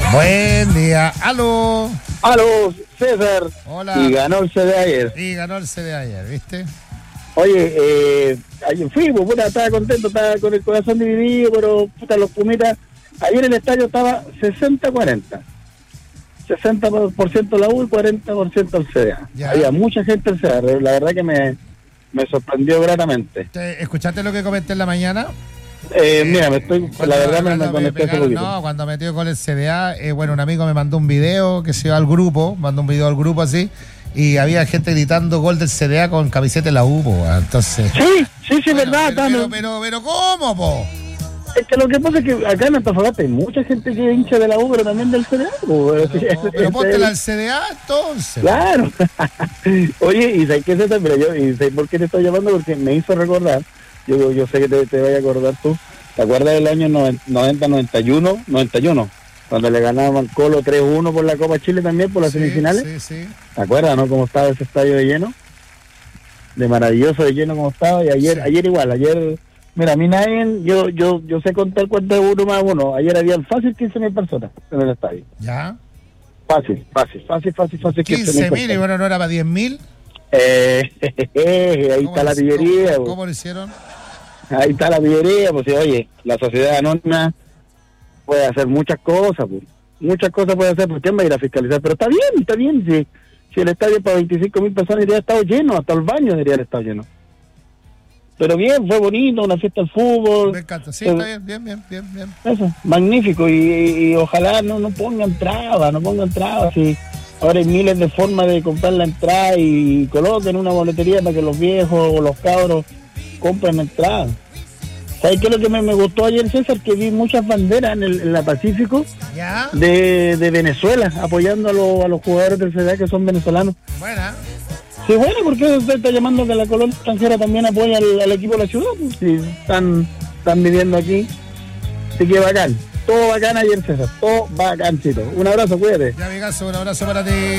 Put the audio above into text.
Buen día. Aló. Aló, César. Hola. Y ganó el CD ayer. Y ganó el CD ayer, ¿viste? Oye, ayer fui, pues, puta, estaba contento, estaba con el corazón dividido, pero puta, los Pumitas, ayer el estadio estaba 60-40. 60% la U y 40% el CDA. Ya. Había mucha gente el CDA, la verdad que me sorprendió gratamente. ¿Escuchaste lo que comenté en la mañana? Mira, la verdad me conecté hace poquito. No, cuando metió con el CDA, bueno, un amigo me mandó un video que se iba al grupo, mandó un video al grupo así, y había gente gritando gol del CDA con camiseta de la U, po, entonces... Sí, bueno, verdad. Pero ¿cómo, po? Es que lo que pasa es que acá en Antofagasta hay mucha gente que es hincha de la U, pero también del CDA. Pero póntela al CDA, entonces. Claro. Oye, ¿y sabes qué es eso? ¿Y sabes por qué te estoy llamando? Porque me hizo recordar, yo sé que te vayas a acordar tú. ¿Te acuerdas del año 90-91? Cuando le ganaban al Colo 3-1 por la Copa Chile también, por las semifinales. Sí. ¿Te acuerdas, no? Cómo estaba ese estadio de lleno. De maravilloso de lleno como estaba. Y ayer igual, mira, a mí nadie, yo sé contar cuánto es 1 más 1. Ayer habían fácil 15.000 personas en el estadio. ¿Ya? Fácil. 15.000 y bueno, ¿no era para 10.000? Ahí está la pillería. ¿Cómo lo hicieron? Ahí está la pillería, pues oye, la sociedad anónima puede hacer muchas cosas, pues. Muchas cosas puede hacer, ¿por qué va a ir a fiscalizar? Pero está bien, si el estadio para 25.000 personas debería estar lleno, hasta el baño debería haber estado lleno. Pero bien, fue bonito, una fiesta del fútbol. Me encanta, sí, está bien. Eso, magnífico, y ojalá no pongan trabas, sí. Ahora hay miles de formas de comprar la entrada y coloquen una boletería para que los viejos o los cabros compren entrada. ¿Sabes qué es lo que me gustó ayer, César? Que vi muchas banderas en la Pacífico. ¿Ya? de Venezuela, apoyando a los jugadores del CDA que son venezolanos. Buena. Sí, bueno, porque usted está llamando que la colonia extranjera también apoya al equipo de la ciudad, pues, si están viviendo aquí. Así que bacán, todo bacán ayer, César, todo bacancito. Un abrazo, cuídate. Ya, amigazo, un abrazo para ti.